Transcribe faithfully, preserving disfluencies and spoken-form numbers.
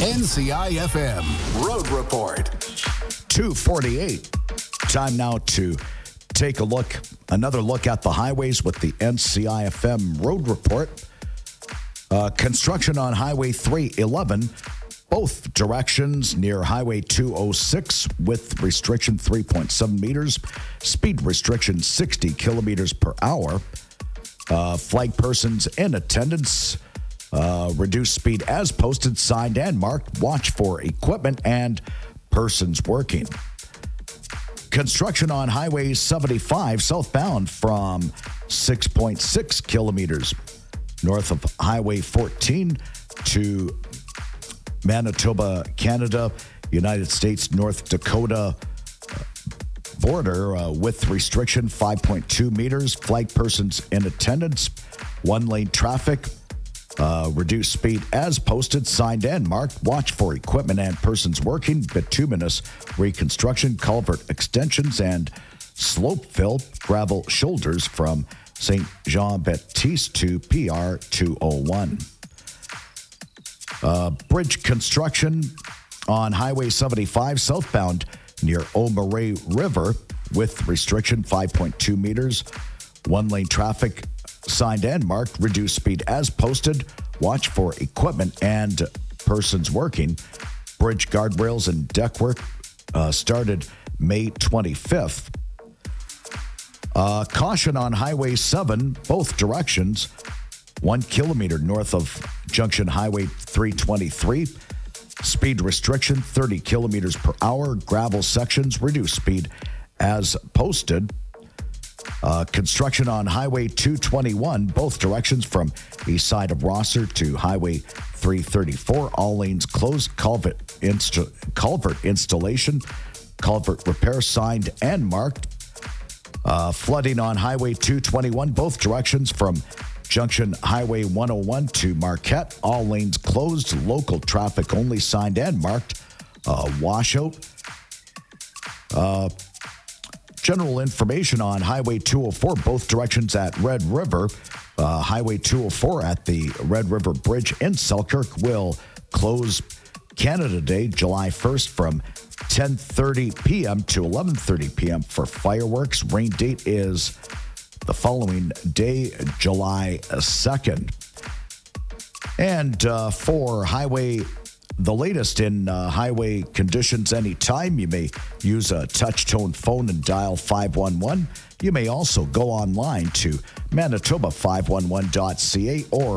N C I F M Road Report. two forty-eight. Time now to take a look, another look at the highways with the N C I F M Road Report. Uh, construction on Highway three eleven, both directions near Highway two oh six with restriction three point seven meters, speed restriction sixty kilometers per hour. Uh, flag persons in attendance. Uh, reduced speed as posted, signed and marked. Watch for equipment and persons working. Construction on Highway seventy-five southbound from six point six kilometers north of Highway fourteen to Manitoba, Canada, United States, North Dakota border uh, with restriction five point two meters. Flag persons in attendance. One lane traffic. Uh, reduced speed as posted, signed and marked. Watch for equipment and persons working. Bituminous reconstruction, culvert extensions, and slope fill. Gravel shoulders from Saint Jean-Baptiste to P R two oh one. Uh, bridge construction on Highway seventy-five southbound near O'Marais River with restriction five point two meters. One lane traffic. Signed and marked. Reduced speed as posted. Watch for equipment and persons working. Bridge guardrails and deck work uh, started May twenty-fifth. Uh, caution on Highway seven, both directions. One kilometer north of Junction Highway three twenty-three. Speed restriction thirty kilometers per hour. Gravel sections. Reduced speed as posted. Uh, construction on Highway two twenty-one, both directions from east side of Rosser to Highway three thirty-four. All lanes closed. Culvert, insta- culvert installation, culvert repair signed and marked. Uh, flooding on Highway two twenty-one, both directions from Junction Highway one oh one to Marquette. All lanes closed. Local traffic only, signed and marked. Uh, washout. Uh, General information on Highway two oh four, both directions at Red River. Uh, Highway two oh four at the Red River Bridge in Selkirk will close Canada Day, July first from ten thirty p.m. to eleven thirty p.m. for fireworks. Rain date is the following day, July second. And uh, for Highway The latest in uh, highway conditions anytime. You may use a touch-tone phone and dial five one one. You may also go online to manitoba five one one dot c a or